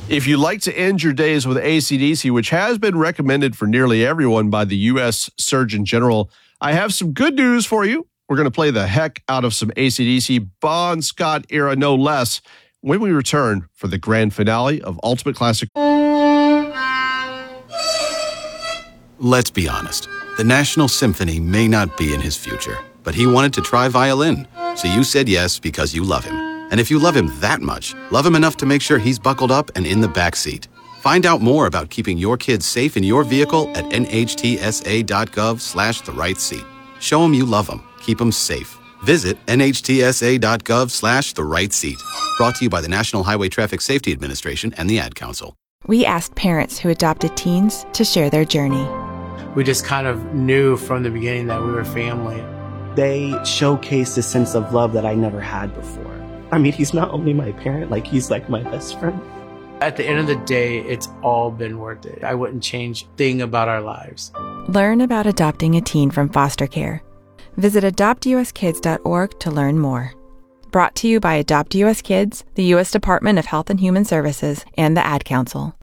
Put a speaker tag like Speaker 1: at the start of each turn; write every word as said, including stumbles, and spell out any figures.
Speaker 1: If you like to end your days with A C D C, which has been recommended for nearly everyone by the U S Surgeon General, I have some good news for you. We're going to play the heck out of some A C D C, Bon Scott era no less, when we return for the grand finale of Ultimate Classic.
Speaker 2: Let's be honest. The National Symphony may not be in his future, but he wanted to try violin. So you said yes because you love him. And if you love him that much, love him enough to make sure he's buckled up and in the back seat. Find out more about keeping your kids safe in your vehicle at nhtsa.gov slash the right seat. Show him you love him. Keep him safe. Visit nhtsa.gov slash the right seat. Brought to you by the National Highway Traffic Safety Administration and the Ad Council.
Speaker 3: We asked parents who adopted teens to share their journey.
Speaker 4: We just kind of knew from the beginning that we were family.
Speaker 5: They showcased a sense of love that I never had before. I mean, he's not only my parent, like he's like my best friend.
Speaker 4: At the end of the day, it's all been worth it. I wouldn't change a thing about our lives.
Speaker 3: Learn about adopting a teen from foster care. Visit adopt u s kids dot org to learn more. Brought to you by Adopt U S Kids, the U S Department of Health and Human Services, and the Ad Council.